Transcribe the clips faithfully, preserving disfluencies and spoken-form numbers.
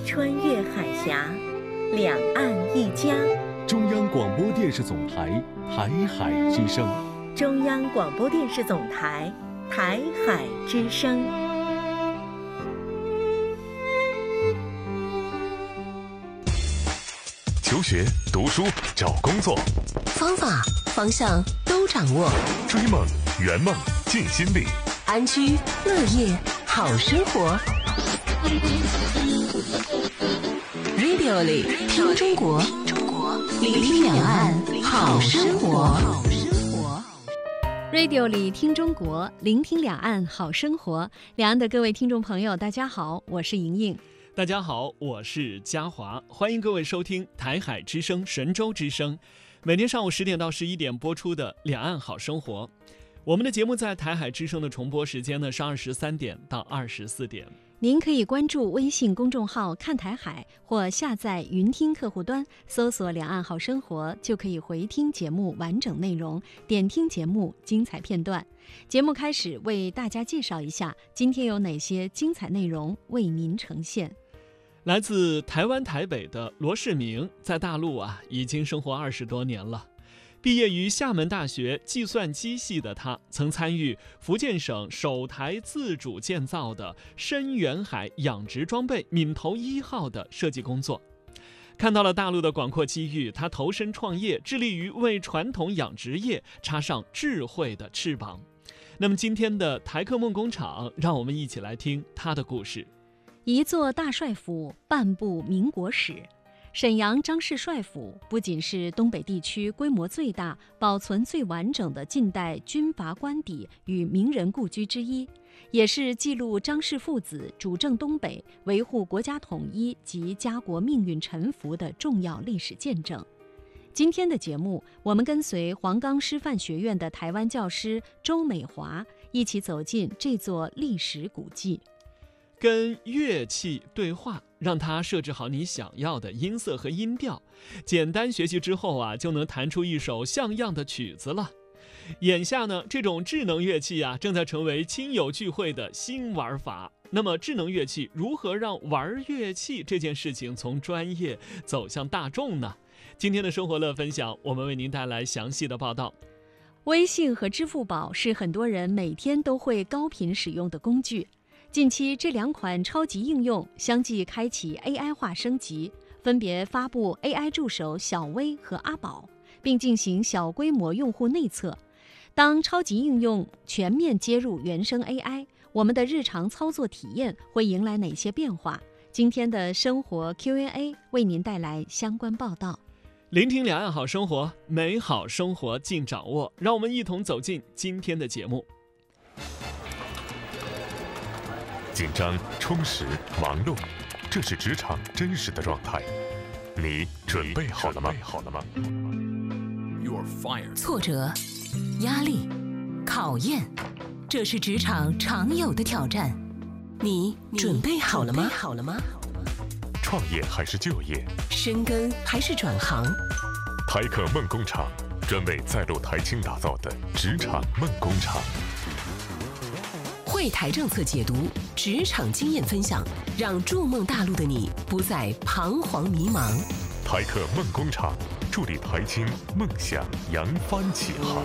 穿越海峡，两岸一家。 中央广播电视总台台海之声。 中央广播电视总台台海之声。 求学、读书、找工作， 方法、方向都掌握。 追梦、圆梦、尽心力， 安居乐业好生活。Radio 里听中国，聆听两岸好生活。 Radio 里听中国，聆听两岸好生活。两岸的各位听众朋友，大家好，我是莹莹。 大家好，我是嘉华，欢迎各位收听台海之声、神州之声，每天上午十点到十一点播出的《两岸好生活》。我们的节目在台海之声的重播时间呢是二十三点到二十四点。 您可以关注微信公众号看台海，或下载云听客户端，搜索两岸好生活，就可以回听节目完整内容，点听节目精彩片段。节目开始，为大家介绍一下今天有哪些精彩内容为您呈现。 来自台湾台北的罗世明，在大陆啊已经生活二十多年了。毕业于厦门大学计算机系的他，曾参与福建省首台自主建造的深远海养殖装备闽头一号的设计工作。看到了大陆的广阔机遇，他投身创业，致力于为传统养殖业插上智慧的翅膀。那么今天的台客梦工厂，让我们一起来听他的故事。 一座大帅府，半部民国史。沈阳张氏帅府不仅是东北地区规模最大、保存最完整的近代军阀官邸与名人故居之一，也是记录张氏父子主政东北、维护国家统一及家国命运沉浮的重要历史见证。今天的节目，我们跟随黄冈师范学院的台湾教师周美华一起走进这座历史古迹。 跟乐器对话，让它设置好你想要的音色和音调，简单学习之后啊，就能弹出一首像样的曲子了。眼下呢，这种智能乐器啊，正在成为亲友聚会的新玩法。那么，智能乐器如何让玩乐器这件事情从专业走向大众呢？今天的生活乐分享，我们为您带来详细的报道。 微信和支付宝是很多人每天都会高频使用的工具。近期这两款超级应用相继开启 A I 化升级，分别发布 A I 助手小薇和阿宝，并进行小规模用户内测。当超级应用全面接入原生 A I， 我们的日常操作体验会迎来哪些变化？今天的生活 Q and A 为您带来相关报道。 聆听两岸好生活，美好生活尽掌握，让我们一同走进今天的节目。 紧张、充实、忙碌，这是职场真实的状态。你准备好了吗？ 挫折、压力、考验，这是职场常有的挑战。你准备好了吗？ 创业还是就业？ 深耕还是转行？ 台客梦工厂，专为在路台青打造的职场梦工厂。 汇台政策解读，职场经验分享，让筑梦大陆的你不再彷徨迷茫。 台客梦工厂，助力台青梦想扬帆起航。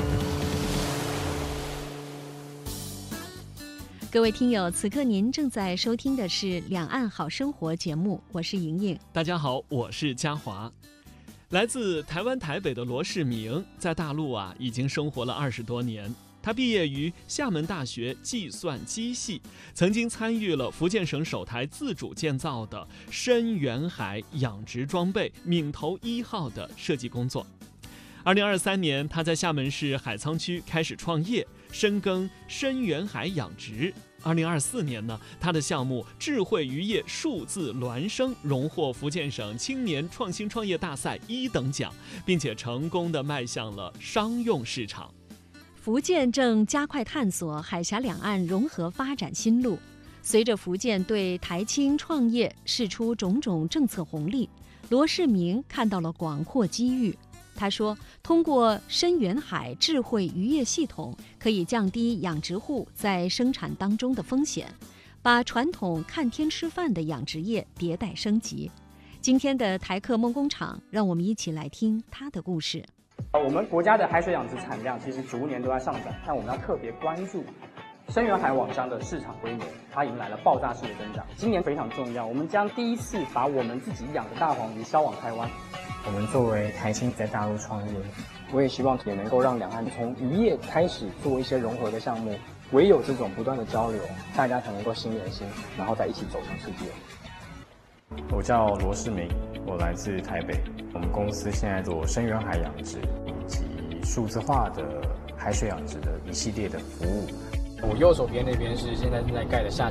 各位听友，此刻您正在收听的是《两岸好生活》节目，我是莹莹。 大家好，我是嘉华。来自台湾台北的罗世明，在大陆啊已经生活了二十多年。他毕业于厦门大学计算机系，曾经参与了福建省首台自主建造的深远海养殖装备闽头一号的设计工作。二零二三年，他在厦门市海沧区开始创业，深耕深远海养殖。二零二四年呢，他的项目智慧渔业数字孪生荣获福建省青年创新创业大赛一等奖，并且成功地迈向了商用市场。 福建正加快探索海峡两岸融合发展新路。随着福建对台青创业释出种种政策红利，罗世明看到了广阔机遇。他说，通过深远海智慧渔业系统，可以降低养殖户在生产当中的风险， 把传统看天吃饭的养殖业迭代升级。今天的台客梦工厂，让我们一起来听他的故事。 我们国家的海水养殖产量其实逐年都在上涨，但我们要特别关注生源海网箱的市场规模，它迎来了爆炸式的增长。今年非常重要，我们将第一次把我们自己养的大黄鱼销往台湾。 我们作为台青在大陆创业， 我也希望也能够让两岸从渔业开始做一些融合的项目，唯有这种不断的交流，大家才能够心连心，然后再一起走向世界。 我叫罗世明，我来自台北。我们公司现在做生源海养殖以及数字化的海水养殖的一系列的服务。 我右手边那边是现在正在盖的下